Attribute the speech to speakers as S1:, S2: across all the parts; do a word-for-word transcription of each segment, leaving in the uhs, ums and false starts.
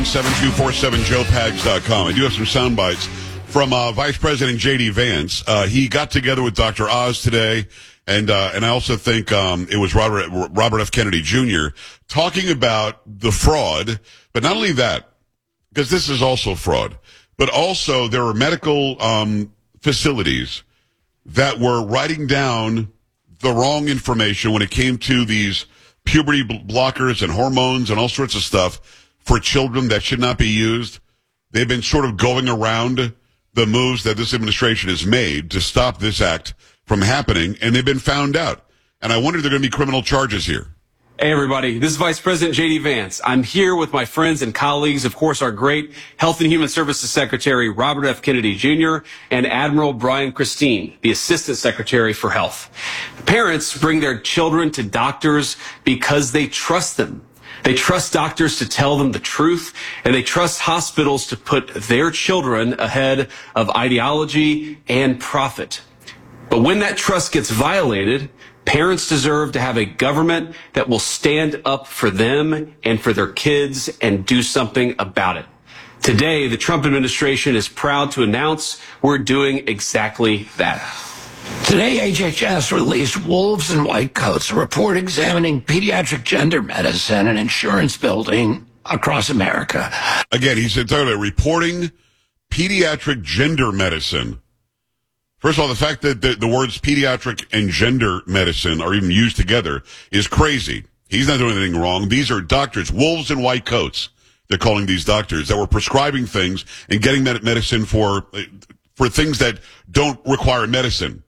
S1: seven two four seven joe pags dot com. I do have some sound bites from uh, Vice President J D. Vance. Uh, he got together with Doctor Oz today, and uh, and I also think um, it was Robert Robert F. Kennedy Junior talking about the fraud. But not only that, because this is also fraud, but also there are medical um, facilities that were writing down the wrong information when it came to these puberty blockers and hormones and all sorts of stuff for children that should not be used. They've been sort of going around the moves that this administration has made to stop this act from happening, and they've been found out. And I wonder if there are going to be criminal charges here.
S2: Hey, everybody. This is Vice President J D. Vance. I'm here with my friends and colleagues, of course, our great Health and Human Services Secretary, Robert F. Kennedy Junior, and Admiral Brian Christine, the Assistant Secretary for Health. Parents bring their children to doctors because they trust them. They trust doctors to tell them the truth, and they trust hospitals to put their children ahead of ideology and profit. But when that trust gets violated, parents deserve to have a government that will stand up for them and for their kids and do something about it. Today, the Trump administration is proud to announce we're doing exactly that.
S3: Today, H H S released Wolves in White Coats, a report examining pediatric gender medicine and insurance building across America.
S1: Again, he said, talking about reporting pediatric gender medicine. First of all, the fact that the, the words pediatric and gender medicine are even used together is crazy. He's not doing anything wrong. These are doctors, wolves in white coats, they're calling these doctors, that were prescribing things and getting med- medicine for for things that don't require medicine.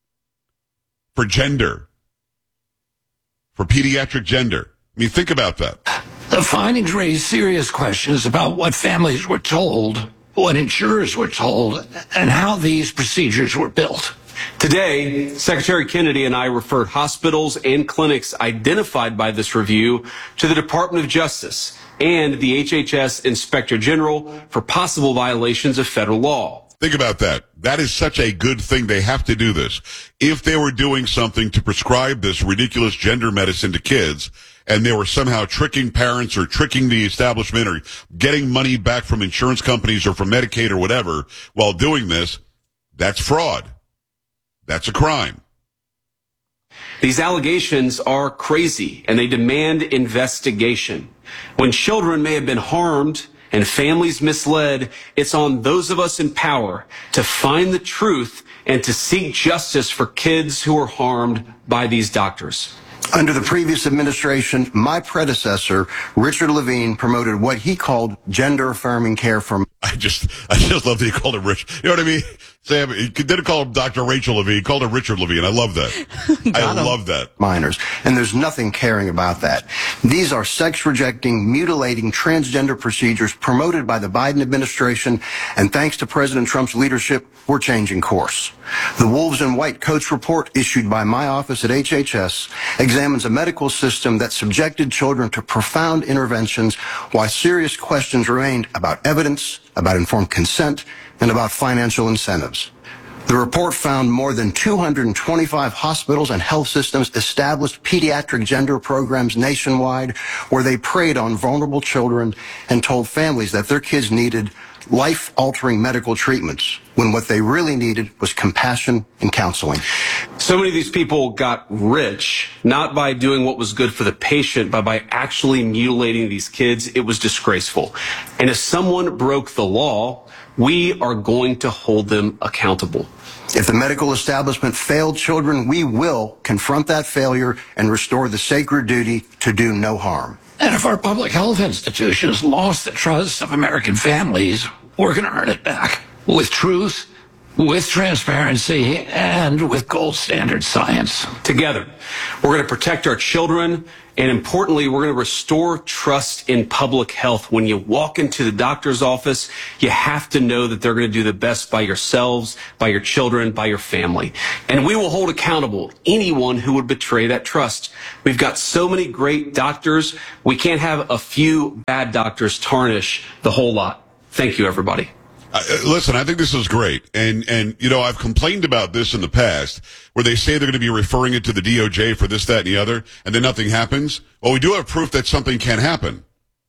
S1: For gender. For pediatric gender. I mean, think about that.
S3: The findings raise serious questions about what families were told, what insurers were told, and how these procedures were built.
S2: Today, Secretary Kennedy and I referred hospitals and clinics identified by this review to the Department of Justice and the H H S Inspector General for possible violations of federal law.
S1: Think about that. That is such a good thing. They have to do this. If they were doing something to prescribe this ridiculous gender medicine to kids, and they were somehow tricking parents or tricking the establishment or getting money back from insurance companies or from Medicaid or whatever while doing this, that's fraud. That's a crime.
S2: These allegations are crazy, and they demand investigation. When children may have been harmed and families misled, it's on those of us in power to find the truth and to seek justice for kids who are harmed by these doctors.
S4: Under the previous administration, my predecessor, Richard Levine, promoted what he called gender-affirming care for.
S1: I just, I just love that he called him Rich. You know what I mean? Sam, he didn't call him Doctor Rachel Levine. He called him Richard Levine. I love that. I him. love that.
S4: Minors. And there's nothing caring about that. These are sex-rejecting, mutilating, transgender procedures promoted by the Biden administration. And thanks to President Trump's leadership, we're changing course. The Wolves in White Coats report issued by my office at H H S examines a medical system that subjected children to profound interventions while serious questions remained about evidence, about informed consent, and about financial incentives. The report found more than two hundred twenty-five hospitals and health systems established pediatric gender programs nationwide where they preyed on vulnerable children and told families that their kids needed life-altering medical treatments when what they really needed was compassion and counseling.
S2: So many of these people got rich, not by doing what was good for the patient, but by actually mutilating these kids. It was disgraceful. And if someone broke the law, we are going to hold them accountable.
S4: If the medical establishment failed children, we will confront that failure and restore the sacred duty to do no harm.
S3: And if our public health institutions lost the trust of American families, we're going to earn it back with truth, with transparency, and with gold standard science.
S2: Together, we're going to protect our children, and importantly, we're going to restore trust in public health. When you walk into the doctor's office, you have to know that they're going to do the best by yourselves, by your children, by your family. And we will hold accountable anyone who would betray that trust. We've got so many great doctors. We can't have a few bad doctors tarnish the whole lot. Thank you, everybody.
S1: Uh, listen, I think this is great. And, and, you know, I've complained about this in the past where they say they're going to be referring it to the D O J for this, that, and the other, and then nothing happens. Well, we do have proof that something can happen.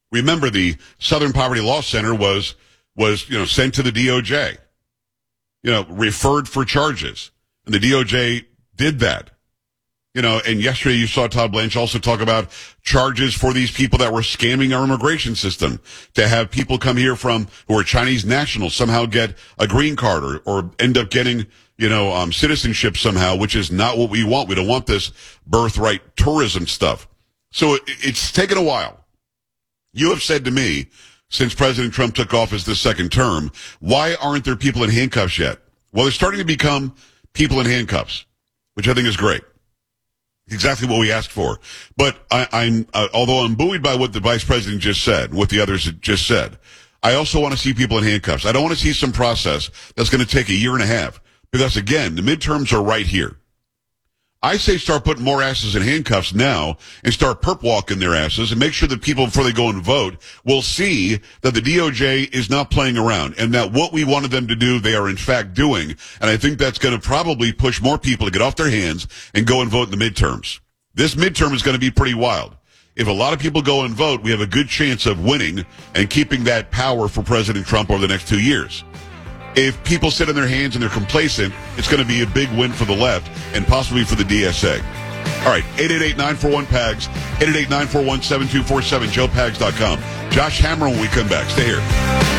S1: Remember, the Southern Poverty Law Center was, was, you know, sent to the D O J, you know, referred for charges. And the D O J did that. You know, and yesterday you saw Todd Blanche also talk about charges for these people that were scamming our immigration system, to have people come here from who are Chinese nationals somehow get a green card or, or end up getting, you know, um, citizenship somehow, which is not what we want. We don't want this birthright tourism stuff. So it, it's taken a while. You have said to me, since President Trump took office this second term, why aren't there people in handcuffs yet? Well, they're starting to become people in handcuffs, which I think is great. Exactly what we asked for. But I, I'm, uh, although I'm buoyed by what the vice president just said, what the others just said, I also want to see people in handcuffs. I don't want to see some process that's going to take a year and a half. Because again, the midterms are right here. I say start putting more asses in handcuffs now and start perp walking their asses and make sure that people, before they go and vote, will see that the D O J is not playing around and that what we wanted them to do, they are in fact doing. And I think that's going to probably push more people to get off their hands and go and vote in the midterms. This midterm is going to be pretty wild. If a lot of people go and vote, we have a good chance of winning and keeping that power for President Trump over the next two years. If people sit on their hands and they're complacent, it's going to be a big win for the left and possibly for the D S A. All right, eight eight eight, nine four one, P A G S, eight eight eight, nine four one, seven two four seven, joe pags dot com. Josh Hammer when we come back. Stay here.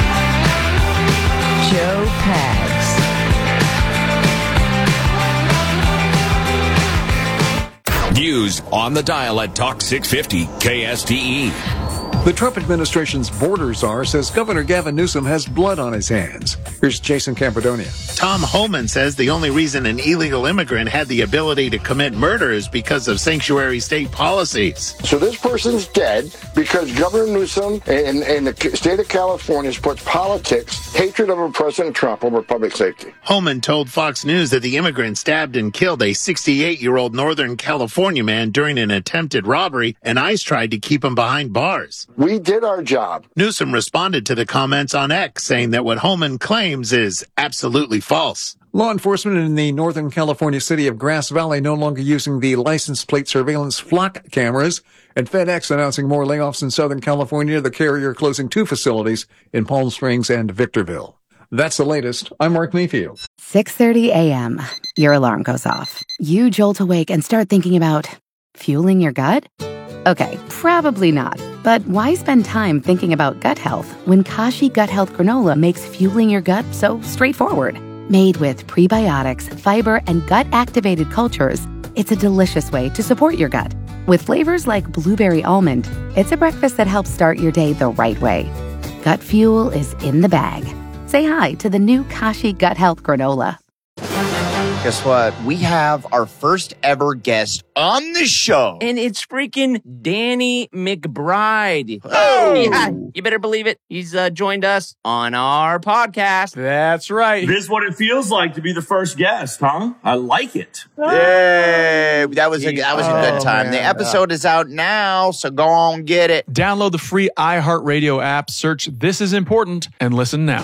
S5: Joe Pags.
S6: News on the dial at Talk six fifty K S T E.
S7: The Trump administration's border czar says Governor Gavin Newsom has blood on his hands. Here's Jason Campidonia.
S8: Tom Homan says the only reason an illegal immigrant had the ability to commit murder is because of sanctuary state policies.
S9: So this person's dead because Governor Newsom and, and the state of California puts politics, hatred of President Trump over public safety.
S8: Homan told Fox News that the immigrant stabbed and killed a sixty-eight-year-old Northern California man during an attempted robbery, and ICE tried to keep him behind bars.
S9: We did our job.
S8: Newsom responded to the comments on X, saying that what Homan claims is absolutely false.
S7: Law enforcement in the Northern California city of Grass Valley no longer using the license plate surveillance flock cameras, and FedEx announcing more layoffs in Southern California, the carrier closing two facilities in Palm Springs and Victorville. That's the latest. I'm Mark Mayfield.
S10: six thirty a.m. Your alarm goes off. You jolt awake and start thinking about fueling your gut? Okay, probably not. But why spend time thinking about gut health when Kashi Gut Health Granola makes fueling your gut so straightforward? Made with prebiotics, fiber, and gut-activated cultures, it's a delicious way to support your gut. With flavors like blueberry almond, it's a breakfast that helps start your day the right way. Gut fuel is in the bag. Say hi to the new Kashi Gut Health Granola.
S11: Guess what? We have our first ever guest on the show.
S12: And it's freaking Danny McBride.
S11: Oh!
S12: Yeah, you better believe it. He's uh, joined us on our podcast.
S13: That's right.
S14: This is what it feels like to be the first guest, huh? I like it.
S11: Yay! That was a, that was a good time.
S13: Oh,
S11: the episode is out now, so go on, get it.
S13: Download the free iHeartRadio app, search This Is Important, and listen now.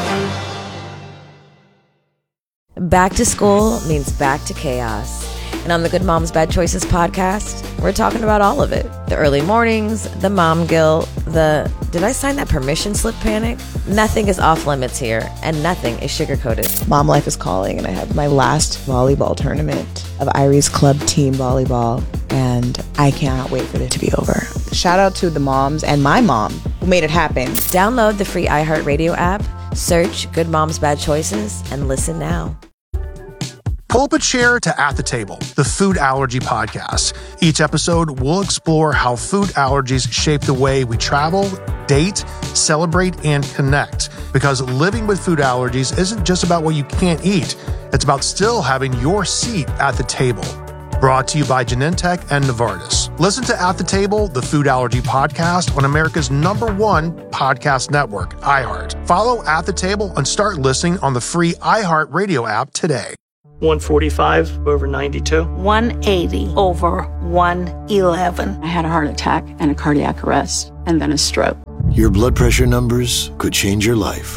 S15: Back to school means back to chaos. And on the Good Moms Bad Choices podcast, we're talking about all of it. The early mornings, the mom guilt, the did I sign that permission slip panic? Nothing is off limits here, and nothing is sugar-coated.
S16: Mom life is calling, and I have my last volleyball tournament of Irie's Club Team Volleyball, and I cannot wait for it to be over. Shout out to the moms and my mom who made it happen.
S15: Download the free iHeartRadio app, search Good Moms Bad Choices, and listen now.
S17: Pull up a chair to At the Table, the food allergy podcast. Each episode, we'll explore how food allergies shape the way we travel, date, celebrate, and connect. Because living with food allergies isn't just about what you can't eat. It's about still having your seat at the table. Brought to you by Genentech and Novartis. Listen to At the Table, the food allergy podcast on America's number one podcast network, iHeart. Follow At the Table and start listening on the free iHeart Radio app today.
S18: one forty-five over ninety-two.
S19: one eighty over one eleven.
S20: I had a heart attack and a cardiac arrest and then a stroke.
S21: Your blood pressure numbers could change your life.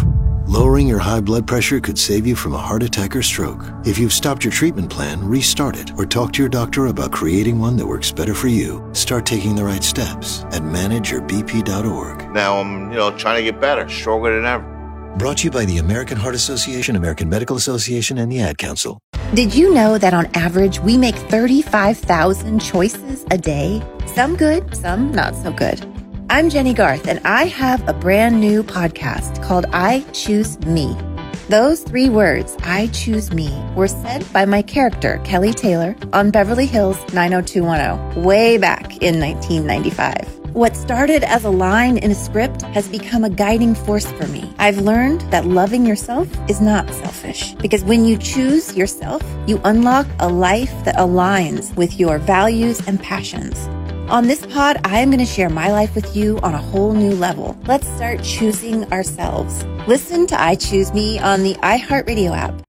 S5: Lowering your high blood pressure could save you from a heart attack or stroke. If you've stopped your treatment plan, restart it or talk to your doctor about creating one that works better for you. Start taking the right steps at manage your b p dot org.
S20: Now I'm, you know, trying to get better, stronger than ever.
S5: Brought to you by the American Heart Association, American Medical Association, and the Ad Council.
S21: Did you know that on average, we make thirty-five thousand choices a day? Some good, some not so good. I'm Jenny Garth, and I have a brand new podcast called I Choose Me. Those three words, I choose me, were said by my character, Kelly Taylor, on Beverly Hills nine oh two one oh, way back in nineteen ninety-five. What started as a line in a script has become a guiding force for me. I've learned that loving yourself is not selfish, because when you choose yourself, you unlock a life that aligns with your values and passions. On this pod, I am going to share my life with you on a whole new level. Let's start choosing ourselves. Listen to I Choose Me on the iHeartRadio app.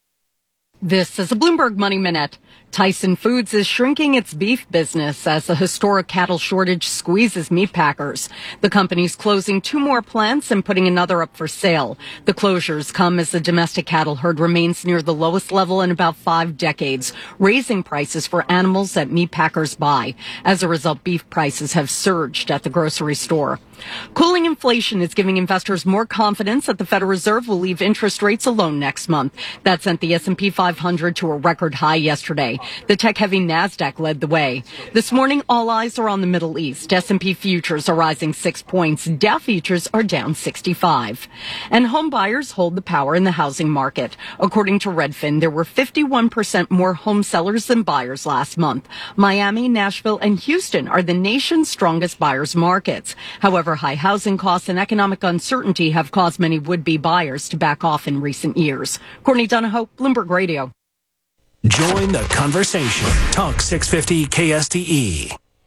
S22: This is a Bloomberg Money Minute. Tyson Foods is shrinking its beef business as the historic cattle shortage squeezes meat packers. The company's closing two more plants and putting another up for sale. The closures come as the domestic cattle herd remains near the lowest level in about five decades, raising prices for animals that meat packers buy. As a result, beef prices have surged at the grocery store. Cooling inflation is giving investors more confidence that the Federal Reserve will leave interest rates alone next month. That sent the S and P five hundred to a record high yesterday. The tech-heavy NASDAQ led the way. This morning, all eyes are on the Middle East. S and P futures are rising six points. Dow futures are down sixty-five. And home buyers hold the power in the housing market. According to Redfin, there were fifty-one percent more home sellers than buyers last month. Miami, Nashville, and Houston are the nation's strongest buyers markets. However, high housing costs and economic uncertainty have caused many would-be buyers to back off in recent years. Courtney Donahoe, Bloomberg Radio.
S23: Join the conversation. Talk six fifty K S T E.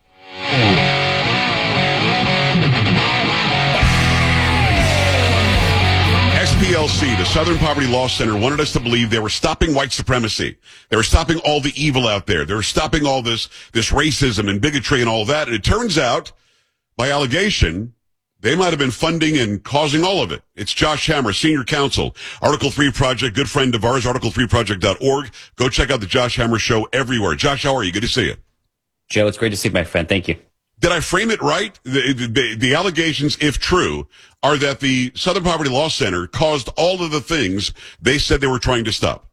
S1: S P L C, the Southern Poverty Law Center, wanted us to believe they were stopping white supremacy. They were stopping all the evil out there. They were stopping all this, this racism and bigotry and all that. And it turns out, by allegation, they might have been funding and causing all of it. It's Josh Hammer, Senior Counsel, Article three Project, good friend of ours, article three project dot org. Go check out the Josh Hammer Show everywhere. Josh, how are you? Good to see you.
S24: Joe, it's great to see you, my friend. Thank you.
S1: Did I frame it right? The, the, the allegations, if true, are that the Southern Poverty Law Center caused all of the things they said they were trying to stop.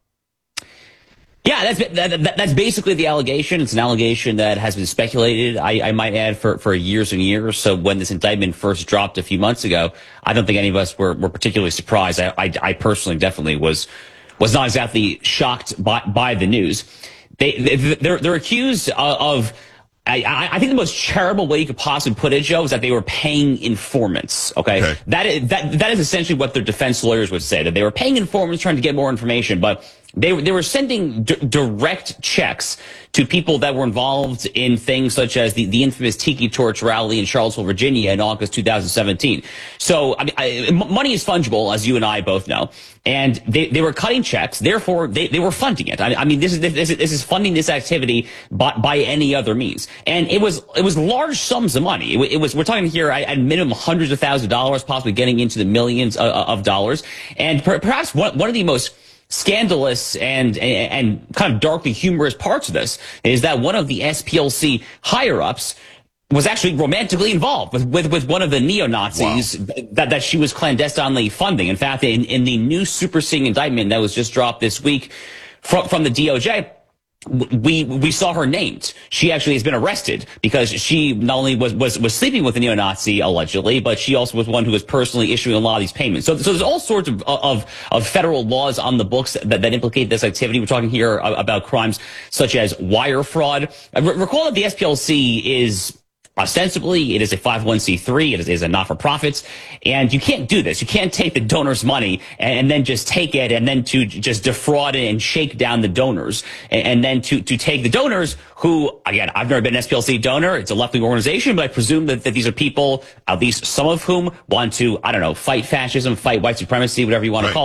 S24: Yeah, that's that, that's basically the allegation. It's an allegation that has been speculated, I, I might add, for, for years and years. So when this indictment first dropped a few months ago, I don't think any of us were, were particularly surprised. I, I, I personally definitely was was not exactly shocked by, by the news. They, they they're they're accused of. I, I think the most charitable way you could possibly put it, Joe, is that they were paying informants. Okay, okay. That is that that is essentially what their defense lawyers would say, that they were paying informants trying to get more information, but they they were sending d- direct checks to people that were involved in things such as the, the infamous Tiki Torch rally in Charlottesville, Virginia in August two thousand seventeen. So, I mean, I, money is fungible, as you and I both know. And they, they were cutting checks, therefore they, they were funding it. I, I mean, this is, this is, this is funding this activity by, by any other means. And it was, it was large sums of money. It, it was, we're talking here at minimum hundreds of thousands of dollars, possibly getting into the millions of, of dollars. And per, perhaps one, one of the most scandalous and, and, and kind of darkly humorous parts of this is that one of the S P L C higher-ups was actually romantically involved with, with, with one of the neo-Nazis wow. that, that she was clandestinely funding. In fact, in, in the new superseding indictment that was just dropped this week from, from the D O J, we we saw her named. She actually has been arrested because she not only was, was, was sleeping with a neo-Nazi, allegedly, but she also was one who was personally issuing a lot of these payments. So, so there's all sorts of, of, of federal laws on the books that, that implicate this activity. We're talking here about crimes such as wire fraud. Recall that the S P L C is... ostensibly, it is a five oh one c three. It is, is a not-for-profits. And you can't do this. You can't take the donor's money and, and then just take it and then to just defraud and shake down the donors. And, and then to, to take the donors who, again, I've never been an S P L C donor. It's a left-wing organization, but I presume that, that these are people, at least some of whom want to, I don't know, fight fascism, fight white supremacy, whatever you want right. to call it.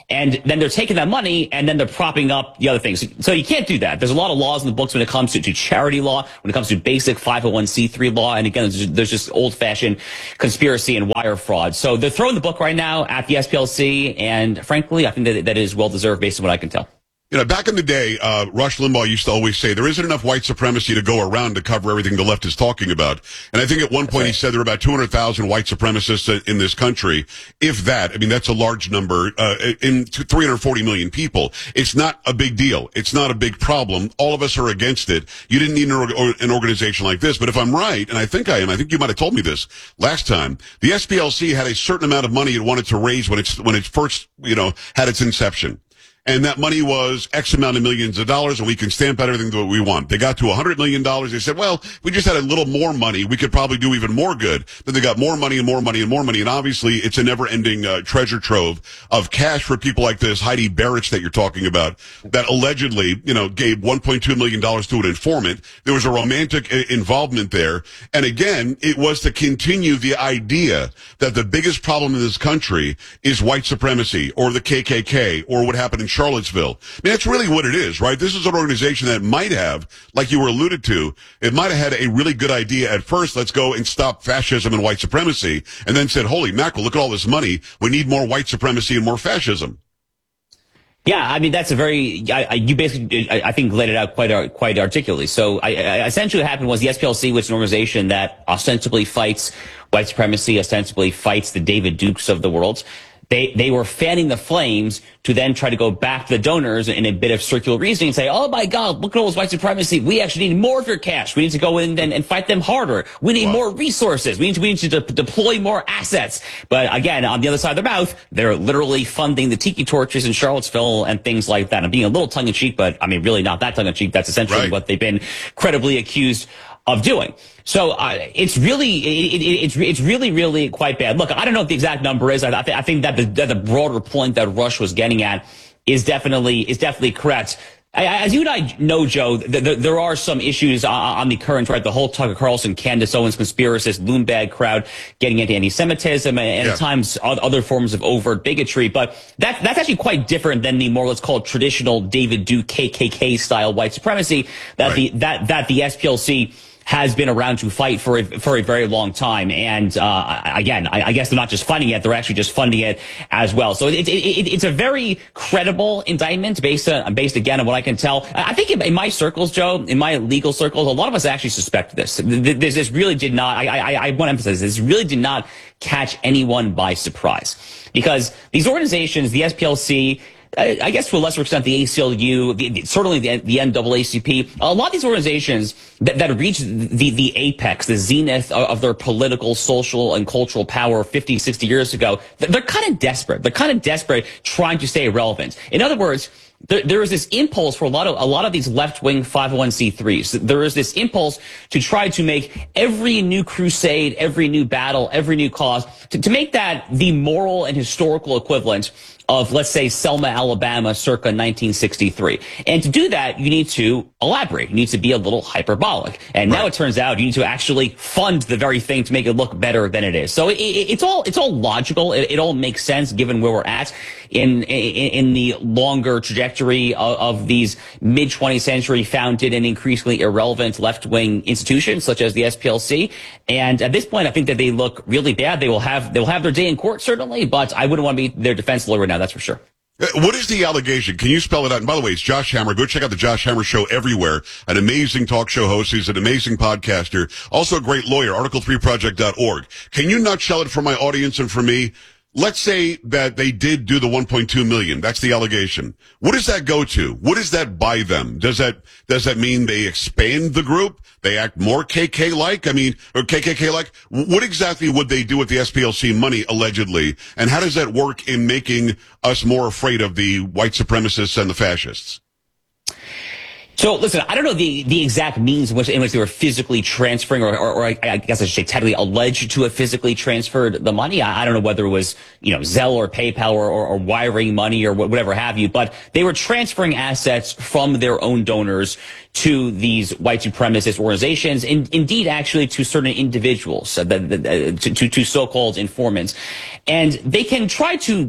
S24: And then they're taking that money and then they're propping up the other things. So you can't do that. There's a lot of laws in the books when it comes to, to charity law, when it comes to basic five oh one c three law. And again, there's, there's just old-fashioned conspiracy and wire fraud. So they're throwing the book right now at the S P L C. And frankly, I think that that is well-deserved based on what I can tell.
S1: You know, back in the day, uh, Rush Limbaugh used to always say there isn't enough white supremacy to go around to cover everything the left is talking about. And I think at one point right. he said there are about two hundred thousand white supremacists in this country. If that, I mean, that's a large number, uh, in three hundred forty million people. It's not a big deal. It's not a big problem. All of us are against it. You didn't need an, an organization like this. But if I'm right, and I think I am, I think you might have told me this last time, the S P L C had a certain amount of money it wanted to raise when it's, when it first, you know, had its inception. And that money was X amount of millions of dollars, and we can stamp out everything that we want. They got to one hundred million dollars. They said, well, if we just had a little more money, we could probably do even more good. Then they got more money and more money and more money. And obviously, it's a never-ending uh, treasure trove of cash for people like this Heidi Barrich that you're talking about, that allegedly, you know, gave one point two million dollars to an informant. There was a romantic uh, involvement there. And again, it was to continue the idea that the biggest problem in this country is white supremacy or the K K K or what happened in Charlottesville. I mean, that's really what it is, right? This is an organization that might have, like you were alluded to, it might have had a really good idea at first. Let's go and stop fascism and white supremacy. And then said, holy mackerel, look at all this money. We need more white supremacy and more fascism.
S24: Yeah, I mean, that's a very, I, I, you basically, I, I think, laid it out quite quite articulately. So I, I, essentially what happened was the S P L C, which is an organization that ostensibly fights white supremacy, ostensibly fights the David Dukes of the world. They, they were fanning the flames to then try to go back to the donors in a bit of circular reasoning and say, oh my God, look at all this white supremacy. We actually need more of your cash. We need to go in and, and fight them harder. We need wow. more resources. We need to, we need to de- deploy more assets. But again, on the other side of their mouth, they're literally funding the tiki torches in Charlottesville and things like that. I'm being a little tongue in cheek, but I mean, really not that tongue in cheek. That's essentially right. what they've been credibly accused of doing. So uh, it's really, it, it, it's it's really, really quite bad. Look, I don't know what the exact number is. I, I, th- I think that the, that the broader point that Rush was getting at is definitely is definitely correct. I, as you and I know, Joe, th- th- there are some issues on, on the current, right? The whole Tucker Carlson, Candace Owens conspiracist, Bloomberg crowd getting into anti-Semitism and, and yeah. at times other forms of overt bigotry. But that, that's actually quite different than the more, let's call it, traditional David Duke K K K style white supremacy that right. the that that the S P L C has been around to fight for a, for a very long time. And, uh, again, I, I guess they're not just funding it, they're actually just funding it as well. So it, it, it, it's a very credible indictment based on, based again on what I can tell. I think in, in my circles, Joe, in my legal circles, a lot of us actually suspect this. This, this really did not, I, I, I want to emphasize this, really did not catch anyone by surprise. Because these organizations, the S P L C, I guess to a lesser extent, the A C L U, the, the, certainly the, the N double A C P, a lot of these organizations that, that reach the, the apex, the zenith of, of their political, social, and cultural power fifty, sixty years ago, they're kind of desperate. They're kind of desperate trying to stay relevant. In other words, there, there is this impulse for a lot of a lot of these left-wing five oh one c threes. There is this impulse to try to make every new crusade, every new battle, every new cause, to, to make that the moral and historical equivalent of, let's say, Selma, Alabama, circa nineteen sixty-three. And to do that, you need to elaborate. You need to be a little hyperbolic. And right. now it turns out you need to actually fund the very thing to make it look better than it is. So it, it, it's all it's all logical. It, it all makes sense given where we're at in in, in the longer trajectory of, of these mid twentieth century founded and increasingly irrelevant left-wing institutions such as the S P L C. And at this point, I think that they look really bad. They will have they will have their day in court, certainly, but I wouldn't want to be their defense lawyer now. That's for sure.
S1: What is the allegation? Can you spell it out? And by the way, it's Josh Hammer. Go check out the Josh Hammer Show everywhere. An amazing talk show host. He's an amazing podcaster. Also a great lawyer. article three project dot org. Can you nutshell it for my audience and for me? Let's say that they did do the one point two million. That's the allegation. What does that go to? What does that buy them? Does that, does that mean they expand the group? They act more K K-like? I mean, or K K K-like? What exactly would they do with the S P L C money, allegedly? And how does that work in making us more afraid of the white supremacists and the fascists?
S24: So, listen, I don't know the, the exact means in which, in which they were physically transferring, or, or, or I, I guess I should say technically alleged to have physically transferred the money. I, I don't know whether it was, you know, Zelle or PayPal or, or, or wiring money or whatever have you, but they were transferring assets from their own donors to these white supremacist organizations, and indeed actually to certain individuals, uh, the, the, to, to, to so-called informants. And they can try to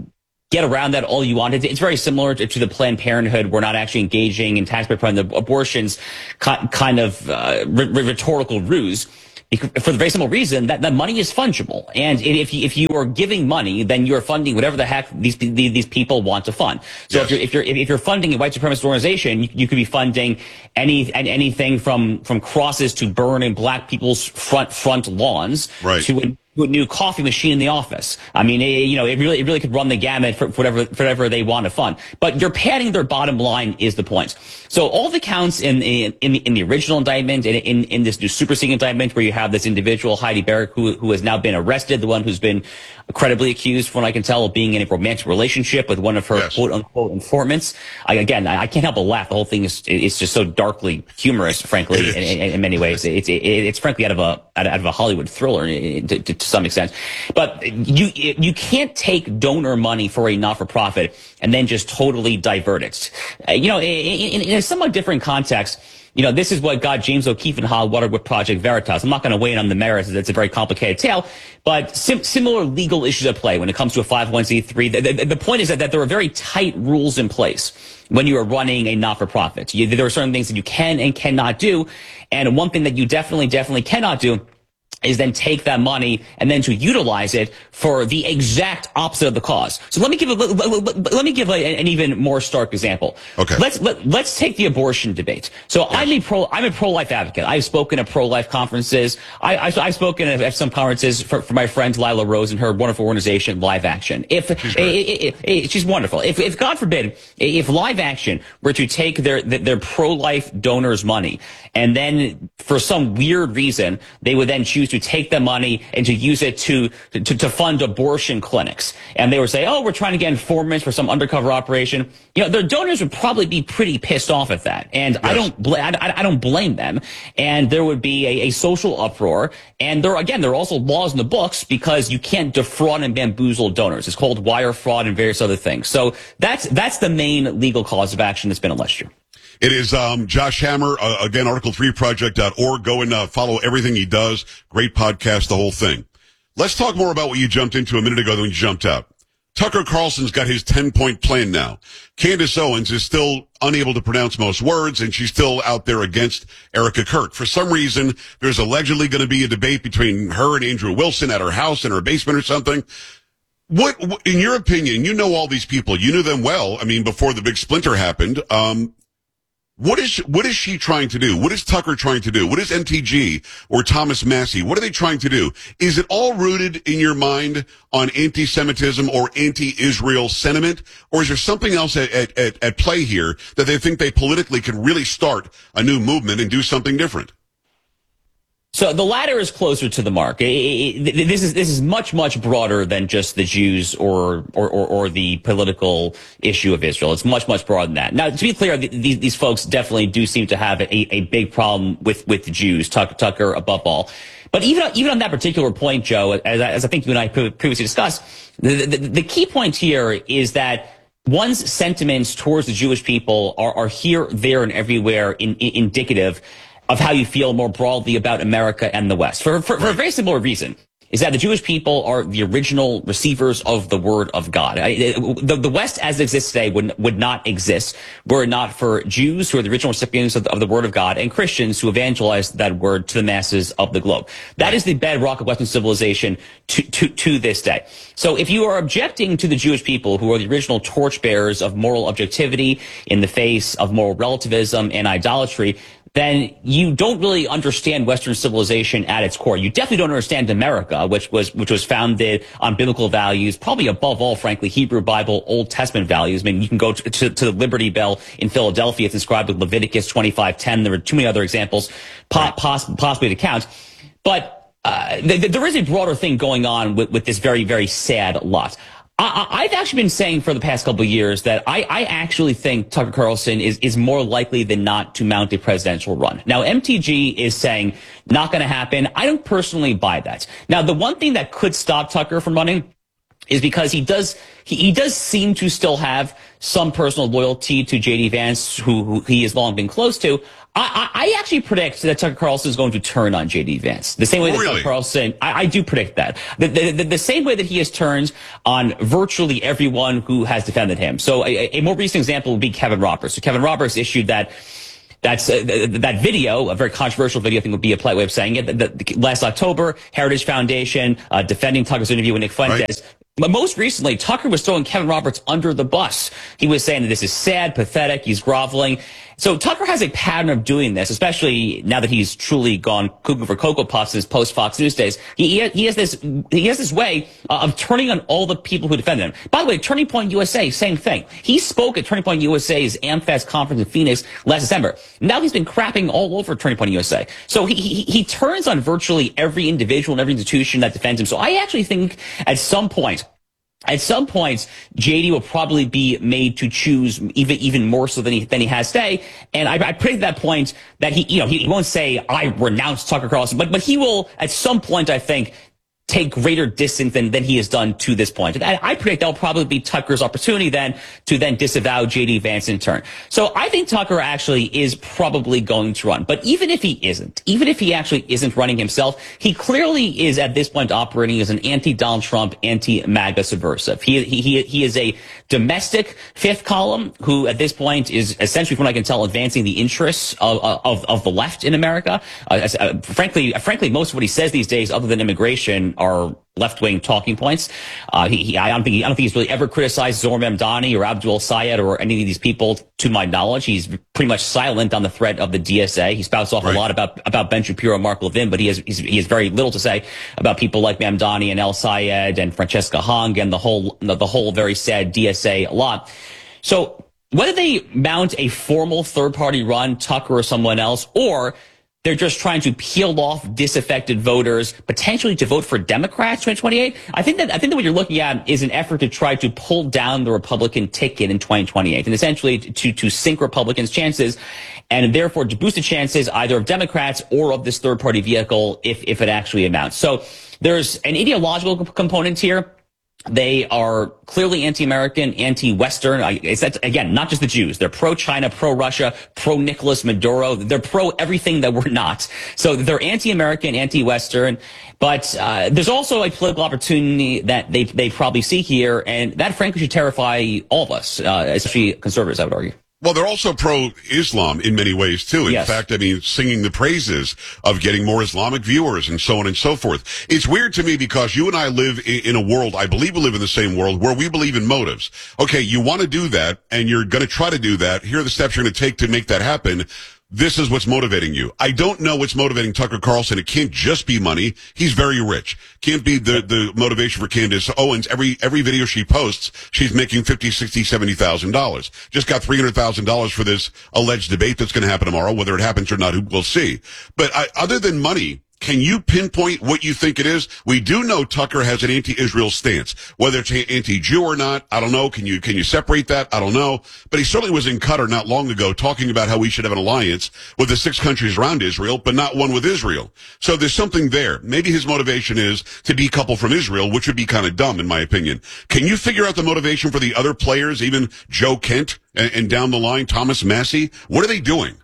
S24: get around that all you want. It's, it's very similar to, to the Planned Parenthood. We're not actually engaging in taxpayer-funded abortions, kind of uh, rhetorical ruse. For the very simple reason that the money is fungible, and if you, if you are giving money, then you are funding whatever the heck these these people want to fund. So yes. if you're if you're if you're funding a white supremacist organization, you, you could be funding any anything from from crosses to burn in black people's front front lawns,
S1: right.
S24: to a new coffee machine in the office. I mean, it, you know, it really it really could run the gamut for, for whatever for whatever they want to fund. But you're padding their bottom line is the point. So all the counts in in in the, in the original indictment, in, in in this new superseding indictment, where you have this individual Heidi Barrick who who has now been arrested, the one who's been credibly accused, from what I can tell, of being in a romantic relationship with one of her yes. quote unquote informants. I, again, I, I can't help but laugh. The whole thing is it's just so darkly humorous, frankly, in, in, in many ways. It's it, it's frankly out of a out of a Hollywood thriller to, to, to some extent. But you you can't take donor money for a not-for-profit and then just totally divert it. Uh, you know, in, in, in a somewhat different context. You know, this is what got James O'Keefe and Hollywood with Project Veritas. I'm not going to weigh in on the merits. It's a very complicated tale, but sim- similar legal issues at play when it comes to a five oh one c three. The, the, the point is that, that there are very tight rules in place when you are running a not-for-profit. You, there are certain things that you can and cannot do, and one thing that you definitely, definitely cannot do is then take that money and then to utilize it for the exact opposite of the cause. So let me give a, let, let, let me give a, an even more stark example.
S1: Okay.
S24: Let's let, let's take the abortion debate. So yes. I'm a pro I'm a pro-life advocate. I've spoken at pro-life conferences. I, I I've spoken at, at some conferences for, for my friend Lila Rose and her wonderful organization Live Action. If she's, it, it, it, it, she's wonderful. If if God forbid if Live Action were to take their their pro-life donors' money and then for some weird reason they would then choose to take the money and to use it to, to, to fund abortion clinics. And they would say, oh, we're trying to get informants for some undercover operation. You know, their donors would probably be pretty pissed off at that. And yes. I don't, bl- I, I don't blame them. And there would be a, a social uproar. And there, again, there are also laws in the books because you can't defraud and bamboozle donors. It's called wire fraud and various other things. So that's, that's the main legal cause of action that's been alleged here.
S1: It is um, Josh Hammer, uh, again, article three project dot org. Go and uh, follow everything he does. Great podcast, the whole thing. Let's talk more about what you jumped into a minute ago when you jumped out. Tucker Carlson's got his ten-point plan now. Candace Owens is still unable to pronounce most words, and she's still out there against Erica Kirk. For some reason, there's allegedly going to be a debate between her and Andrew Wilson at her house in her basement or something. What, in your opinion, you know all these people. You knew them well, I mean, before the big splinter happened. Um What is, what is she trying to do? What is Tucker trying to do? What is M T G or Thomas Massie? What are they trying to do? Is it all rooted in your mind on anti-Semitism or anti-Israel sentiment? Or is there something else at, at, at, at play here that they think they politically can really start a new movement and do something different?
S24: So the latter is closer to the mark. It, it, this is this is much much broader than just the Jews or or, or or the political issue of Israel. It's much much broader than that. Now, to be clear, these these folks definitely do seem to have a, a big problem with with the Jews, Tucker, Tucker above all. But even even on that particular point, Joe, as, as I think you and I previously discussed, the, the, the key point here is that one's sentiments towards the Jewish people are, are here, there, and everywhere in, in, indicative of how you feel more broadly about America and the West. For, for, for a very similar reason, is that the Jewish people are the original receivers of the word of God. I, the, the West as it exists today would, would not exist were it not for Jews who are the original recipients of the, of the word of God and Christians who evangelized that word to the masses of the globe. That is the bedrock of Western civilization to, to, to this day. So if you are objecting to the Jewish people who are the original torchbearers of moral objectivity in the face of moral relativism and idolatry, then you don't really understand Western civilization at its core. You definitely don't understand America, which was which was founded on biblical values, probably above all, frankly, Hebrew Bible, Old Testament values. I mean, you can go to, to, to the Liberty Bell in Philadelphia. It's inscribed with Leviticus twenty-five ten. There are too many other examples po- poss- possibly to count. But uh, th- th- there is a broader thing going on with, with this very, very sad lot. I, I've actually been saying for the past couple of years that I, I actually think Tucker Carlson is, is more likely than not to mount a presidential run. Now, M T G is saying not going to happen. I don't personally buy that. Now, the one thing that could stop Tucker from running is because he does he, he does seem to still have some personal loyalty to J D Vance, who, who he has long been close to. I, I, I actually predict that Tucker Carlson is going to turn on J D Vance. The same way that
S1: Really?
S24: Tucker Carlson, I, I do predict that. The, the, the, the same way that he has turned on virtually everyone who has defended him. So a, a more recent example would be Kevin Roberts. So Kevin Roberts issued that That's uh, th- that video, a very controversial video, I think would be a polite way of saying it. The, the, last October, Heritage Foundation uh, defending Tucker's interview with Nick Fuentes. Right. But most recently, Tucker was throwing Kevin Roberts under the bus. He was saying that this is sad, pathetic, he's groveling. So Tucker has a pattern of doing this, especially now that he's truly gone cuckoo for Cocoa Puffs in his post-Fox News days. He, he has this he has this way uh, of turning on all the people who defend him. By the way, Turning Point U S A, same thing. He spoke at Turning Point U S A's AmFest conference in Phoenix last December. Now he's been crapping all over Turning Point U S A. So he, he, he turns on virtually every individual and every institution that defends him. So I actually think at some point, At some points, J D will probably be made to choose even even more so than he than he has today. And I, I predict at that point that he, you know, he, he won't say I renounce Tucker Carlson, but but he will at some point, I think, take greater distance than, than he has done to this point. And I, I predict that'll probably be Tucker's opportunity then to then disavow J D Vance in turn. So I think Tucker actually is probably going to run. But even if he isn't, even if he actually isn't running himself, he clearly is at this point operating as an anti-Donald Trump, anti-MAGA subversive. He, he, he, he is a domestic fifth column who at this point is essentially, from what I can tell, advancing the interests of, of, of the left in America. Uh, uh, frankly, frankly, most of what he says these days, other than immigration, are left-wing talking points. Uh, he, he, I don't think he, I don't think he's really ever criticized Zohar Mamdani or Abdul Sayed or any of these people, to my knowledge. He's pretty much silent on the threat of the D S A. He spouts off right. a lot about about Ben Shapiro and Mark Levin, but he has he's, he has very little to say about people like Mamdani and El Sayed and Francesca Hong and the whole the, the whole very sad D S A lot. So whether they mount a formal third-party run, Tucker or someone else, or they're just trying to peel off disaffected voters, potentially to vote for Democrats in twenty twenty-eight. I think that I think that what you're looking at is an effort to try to pull down the Republican ticket in twenty twenty-eight, and essentially to to sink Republicans' chances, and therefore to boost the chances either of Democrats or of this third party vehicle if if it actually amounts. So there's an ideological component here. They are clearly anti-American, anti-Western. It's that, again, not just the Jews. They're pro-China, pro-Russia, pro-Nicolas Maduro. They're pro-everything that we're not. So they're anti-American, anti-Western. But uh, there's also a political opportunity that they they probably see here, and that, frankly, should terrify all of us, uh, especially conservatives, I would argue.
S1: Well, they're also pro-Islam in many ways, too. In
S24: yes.
S1: fact, I mean, singing the praises of getting more Islamic viewers and so on and so forth. It's weird to me because you and I live in a world, I believe we live in the same world, where we believe in motives. Okay, you want to do that, and you're going to try to do that. Here are the steps you're going to take to make that happen. This is what's motivating you. I don't know what's motivating Tucker Carlson. It can't just be money. He's very rich. Can't be the, the motivation for Candace Owens. Every, every video she posts, she's making fifty, sixty, seventy thousand dollars. Just got three hundred thousand dollars for this alleged debate that's going to happen tomorrow. Whether it happens or not, we'll see. But I, other than money, can you pinpoint what you think it is? We do know Tucker has an anti-Israel stance. Whether it's anti-Jew or not, I don't know. Can you can you separate that? I don't know. But he certainly was in Qatar not long ago talking about how we should have an alliance with the six countries around Israel, but not one with Israel. So there's something there. Maybe his motivation is to decouple from Israel, which would be kind of dumb in my opinion. Can you figure out the motivation for the other players, even Joe Kent and, and down the line, Thomas Massey? What are they doing?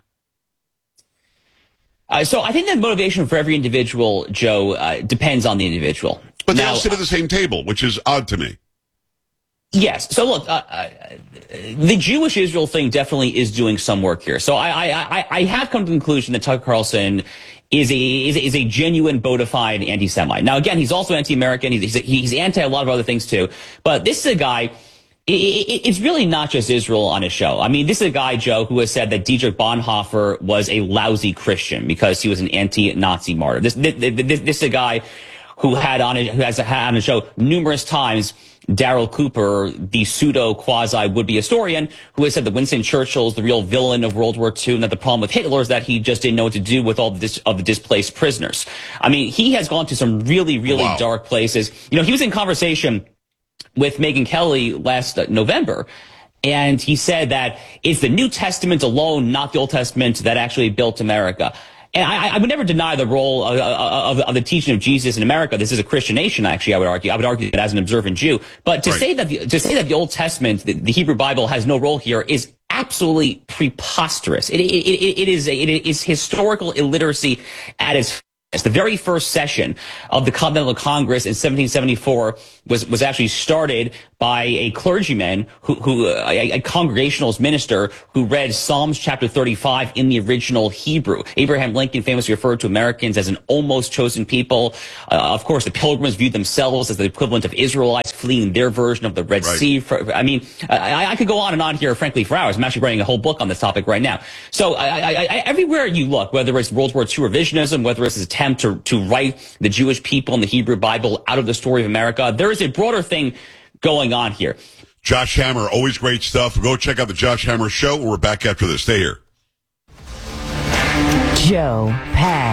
S24: Uh, so I think that motivation for every individual, Joe, uh, depends on the individual.
S1: But they
S24: now,
S1: all sit at the same table, which is odd to me.
S24: Yes. So look, uh, uh, the Jewish Israel thing definitely is doing some work here. So I, I, I have come to the conclusion that Tucker Carlson is a is, is a genuine bona fide anti-Semite. Now, again, he's also anti-American. He's he's, he's anti a lot of other things too. But this is a guy. It's really not just Israel on his show. I mean, this is a guy, Joe, who has said that Dietrich Bonhoeffer was a lousy Christian because he was an anti-Nazi martyr. This, this, this, this is a guy who had on it, who has had on his show numerous times Daryl Cooper, the pseudo quasi would-be historian, who has said that Winston Churchill is the real villain of World War Two, and that the problem with Hitler is that he just didn't know what to do with all the dis- of the displaced prisoners. I mean, he has gone to some really, really wow. dark places. You know, he was in conversation with Megyn Kelly last November, and he said that it's the New Testament alone, not the Old Testament, that actually built America. And I, I would never deny the role of, of, of the teaching of Jesus in America. This is a Christian nation, actually, I would argue. I would argue that as an observant Jew. But to
S1: right.
S24: say that the, to say that the Old Testament, the, the Hebrew Bible, has no role here is absolutely preposterous. It, it, it, it is it is historical illiteracy at its the very first session of the Continental Congress in seventeen seventy-four was was actually started by a clergyman who, who uh, a, a Congregationalist minister who read Psalms chapter thirty-five in the original Hebrew. Abraham Lincoln famously referred to Americans as an almost chosen people. Uh, of course, the Pilgrims viewed themselves as the equivalent of Israelites fleeing their version of the Red
S1: right.
S24: Sea. For, I mean, I, I could go on and on here, frankly, for hours. I'm actually writing a whole book on this topic right now. So I, I, I, everywhere you look, whether it's World War Two revisionism, whether it's an attempt to, to write the Jewish people and the Hebrew Bible out of the story of America, there is a broader thing going on here.
S1: Josh Hammer, always great stuff. Go check out the Josh Hammer Show. We're back after this. Stay here.
S2: Joe Pags.